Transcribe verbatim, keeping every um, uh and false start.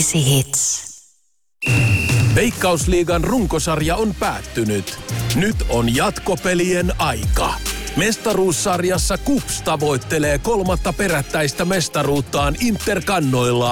Hits. Veikkausliigan runkosarja on päättynyt. Nyt on jatkopelien aika. Mestaruussarjassa KuPS tavoittelee kolmatta perättäistä mestaruuttaan Interkannoillaan.